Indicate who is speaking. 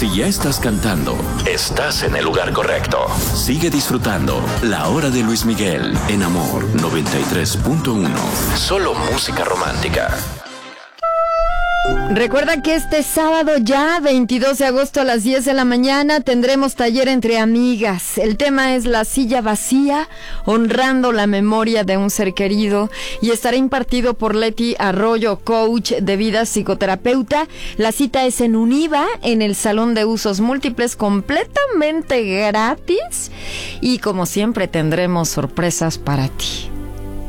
Speaker 1: Si ya estás cantando, estás en el lugar correcto. Sigue disfrutando La Hora de Luis Miguel en Amor 93.1. Solo música romántica.
Speaker 2: Recuerda que este sábado ya, 22 de agosto a las 10 de la mañana, tendremos taller entre amigas. El tema es la silla vacía, honrando la memoria de un ser querido, y estará impartido por Leti Arroyo, coach de vida, psicoterapeuta. La cita es en Univa, en el Salón de Usos Múltiples, completamente gratis, y como siempre tendremos sorpresas para ti.